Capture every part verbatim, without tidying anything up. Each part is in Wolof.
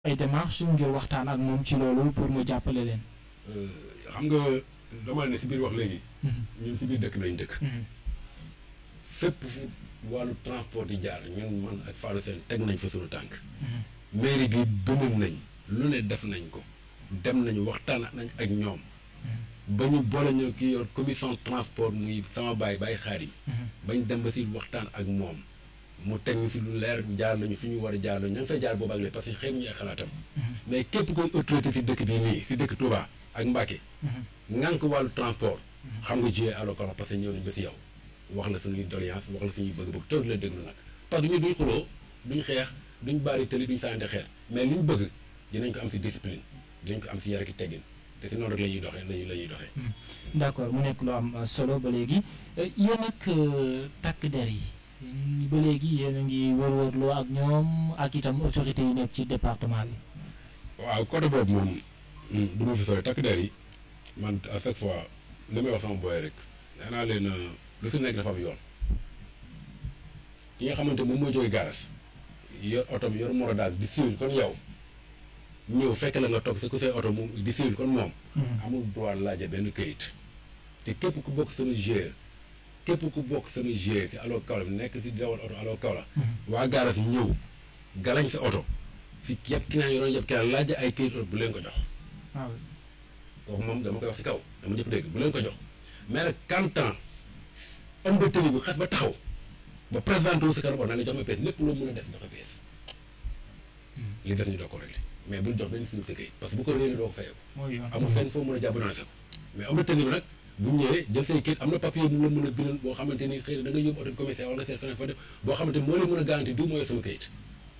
ay démarches ngir waxtaan ak moom ci loolu pour mu jàppale leen. xam nga dama ne si biir wax léegi. ñun si biir dëkk lañ dëkk. fépp fu wàllu transport di jaar ñun man ak Fallou Sène teg nañ fa suñu tànk. mairie bi bënn nañ lu ne def nañ ko dem nañu waxtaan nañ ak ñoom. ba ñu boole ñu kii yor commission transport muy sama baay baay xaar yi. bañ dem ba si waxtaan ak moom. mu teg ñu fi lu leer jaar lañu fi ñu war a jaar lañu ña nga fay jaar boobu ak léegi parce que xëy ñu ay xalaatam. mais képp koy autorité si dëkk bii nii si dëkk Touba ak Mbacké. ngànk wàllu transport. xam nga jiyee allo parce que ñëw nañ ba si yow. wax la suñuy doléance wax la suñuy bëgg-bëgg toog la déglu nag parce que ñu duñ xuloo duñ xeex duñ bari tëli duñ sànni xeer mais liñ bëgg dinañ ko am si discipline dinañ ko am si yar ak teggin te si noonu rek la ñuy doxee la ñuy la ñuy doxee. d' accord mu nekk lu am solo ba léegi yéen ak takk der yi ba léegi yéen a ngi wër-wërloo ak ñoom ak itam autorités yi nekk ci département bi. waaw côté boobu moom du ma fi sori takk der yi man à chaque fois li may wax sama booy rek nee naa leen. lu fi nekk dafa am yoon ki nga xamante moom mooy jógee garas yor oto bi yor moro daal di siwil kon yow ñëw fekk la nga toog sa ku say oto mu di siwil kon moom amul droit laaja benn këyit te képp ku bokk sama G E képp ku bokk sama G E si Allo Kaolack nekk si dawal oto Allo Kaolack waa garas ñëw galañ sa oto fi yëpp ki naa yoroon yëpp ki naa laaja ay këyit oto bu leen ko jox kooku moom dama koy wax si kaw dama jëpp dégg bu leen ko jox mais nag kantan homme de tenue bu xas ba taxaw ba présenté wu si kanam na la jox ma pees lépp loo mën a def joxe pees li des ñu doo ko réglé mais bul jox benn suñu fekkee parce que bu ko réglé doo ko fayoo amul fenn foo mën a jàpp doon sa ko mais homme de tenue bi nag bu ñëwee jël say kayit am na papier bu la mën a bindal boo xamante ni xëy na da nga yóbbu oto commissaire wala nga seet feneen fa def boo xamante ni moo leen mën a garanti du mooy sama kayit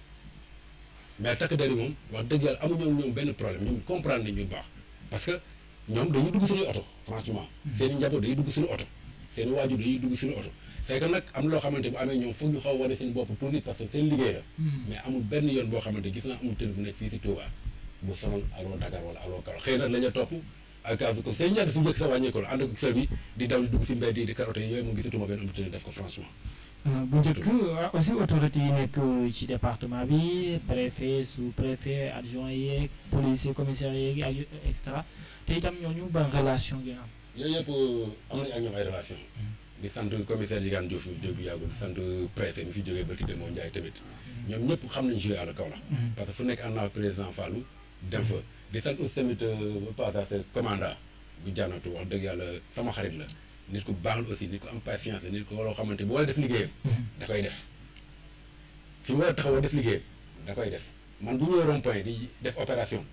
mais takk der yi moom wax dëgg yàlla amuñu ñoom benn problème ñoom comprendre nañ ñu baax parce que ñoom dañuy dugg suñuy oto franchement seen i njaboot dañuy dugg suñu oto seen waajur dañuy dugg suñu oto c'est que nag am na loo xamante bu amee ñoom foog ñu xaw a wane seen bopp tuuti parce que seen liggéey la mais amul benn yoon boo xamante gis naa amul tëli bu nekk fii si Touba bu sonal Allo Dakar wala Allo Kaolack xëy na la ñu topp ak gaz ko seen ñaata su njëkk sa wàññeeku la ànd ak sër bi di daw di dugg si mbedd yi di carotte yooyu mu gisatuma benn amul tëli def ko franchement bu njëkk aussi autorité yi nekk ci département bi préfet sous préfet adjoint yeeg policier commissaire yeeg ak et cetera te itam ñooñu ban relation ngeen am yooyu yëpp am nañu ak ñoom ay relation di sant commissaire Diegane Diouf mi jóg bu yàggul di sant préfet mi fi jógee barki Demba Ndiaye tamit ñoom ñëpp xam nañ joué Allo Kaolack parce que fu nekk ànd naa président Fallou dem fa di sant aussi tamit passage commandant bu jànnatu wax dëgg yàlla sama xarit la nit ku baax la aussi nit ku am patience la nit ku loo xamante bu war a def liggéeyam da koy def fi mu war a taxawoo def liggéeyam da koy def man bu ñëwee rond point di def opération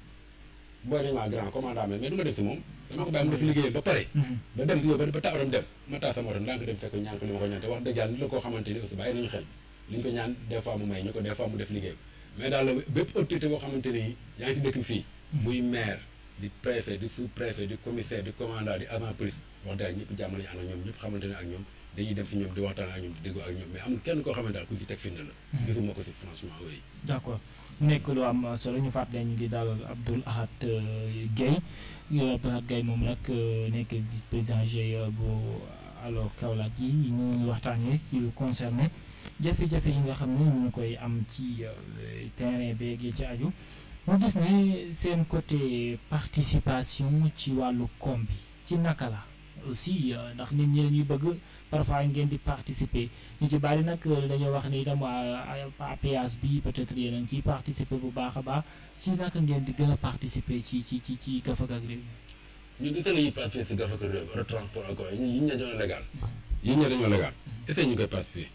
boo nañ maa grand commandant mais du ma dem si moom dama ko bàyyi mu def liggéeyam ba pare ba dem yow ba taa otom dem ma taa sama otom ndaa nga dem fekk ñaan ko li ma ko ñaan te wax dëgg yàlla nit la koo xamante ni aussi bàyyi nañu xel li ñu ko ñaan des fois mu may ñu ko des fois mu def liggéeyam mais daal bépp autorité boo xamante ni yaa ngi si dëkk fii muy maire di préfet di sous préfet di commissaire di commandant di agent police wax dëgg ñëpp jàmm lañu ànd ak ñoom ñëpp xamante ne ak ñoom dañuy dem si ñoom di waxtaan ak ñoom di déggoo ak ñoom mais amul kenn koo xamante daal ku si teg firnde la gisuma ko si franchement oui d' accord nekk lu am solo ñu fàttali ñu ngi dalal Abdoul Ahad Gaye Abdoul Ahad Gaye moom nag nekk vice président G I E bu Allo Kaolack yi ñu waxtaanee ci lu concerné jafe-jafe yi nga xam ne ñu ngi koy am ci terrain beeg yi ci aju mu gis ne seen côté participation ci wàllu koom bi ci naka la aussi ndax nit ñi dañuy bëgg parfois ngeen di participer ñu ci bari nag dañoo wax ni itam A P S bi peut-être yéen a ngi ciy participer bu baax a baax ci naka ngeen di gën a participer ci ci ci ci gafaka ak réew mi. ñun di teel a participer si gafaka réew mi transport ak yi ñu ña dañoo légal. yi ñu dañoo légal. est-ce que ñu koy participer.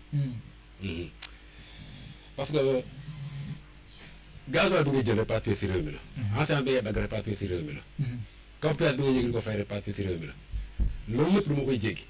parce que gasoil bi nga jël rek participer si réew mi la. ancien bi nga dagg rek participer si réew mi la. kaw place bi nga yëg ko fay rek participer si réew mi la. loolu lépp du ma koy jéggi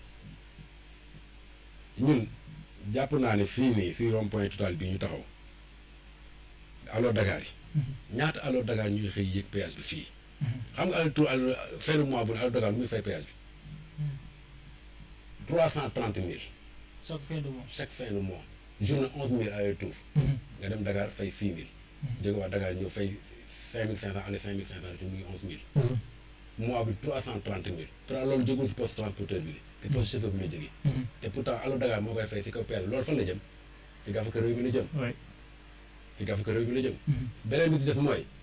ñun jàpp naa ne fii nii fii rond point total bii ñu taxaw Allo Dakar yi ñaata Allo Dakar ñuy xëy yéeg péage bi fii xam nga al tour al fin de mois bu ne Allo Dakar muy fay péage bi trois cent trente mille chaque fin de mois chaque fin de mois journée onze mille aller tour nga dem Dakar fay six mille jóge waa Dakar ñëw fay cinq mille cinq cent aller cinq mille cinq cent retour muy onze mille mois bi trois cent trente mille tra loolu jógul si poste transporteur bi te poste chauffeur bi la jógee te pourtant Allo Dakar moo koy fay si kaw péage loolu fan la jëm si gafaka réew mi la jëm ci gafa ko réew mi la jëm. beneen bi ci def mooy